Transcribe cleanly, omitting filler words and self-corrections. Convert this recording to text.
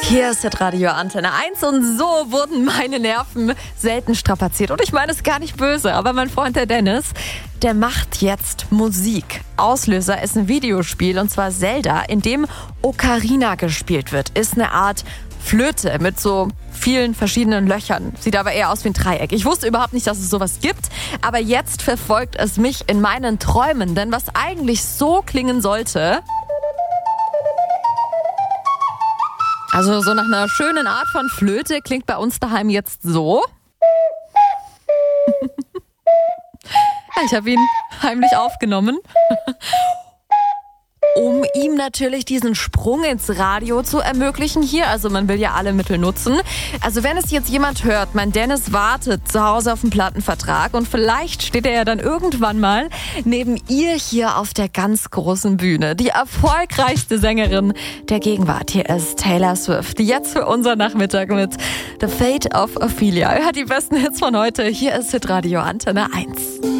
Hier ist das Radio Antenne 1 und so wurden meine Nerven selten strapaziert. Und ich meine es gar nicht böse, aber mein Freund der Dennis, der macht jetzt Musik. Auslöser ist ein Videospiel und zwar Zelda, in dem Ocarina gespielt wird. Ist eine Art Flöte mit so vielen verschiedenen Löchern. Sieht aber eher aus wie ein Dreieck. Ich wusste überhaupt nicht, dass es sowas gibt, aber jetzt verfolgt es mich in meinen Träumen. Denn was eigentlich so klingen sollte... Also so nach einer schönen Art von Flöte klingt bei uns daheim jetzt so. Ich habe ihn heimlich aufgenommen, um ihm natürlich diesen Sprung ins Radio zu ermöglichen hier. Also man will ja alle Mittel nutzen. Also wenn es jetzt jemand hört, mein Dennis wartet zu Hause auf einen Plattenvertrag und vielleicht steht er ja dann irgendwann mal neben ihr hier auf der ganz großen Bühne. Die erfolgreichste Sängerin der Gegenwart. Hier ist Taylor Swift. Jetzt für unseren Nachmittag mit The Fate of Ophelia. Er hat die besten Hits von heute. Hier ist Hitradio Antenne 1.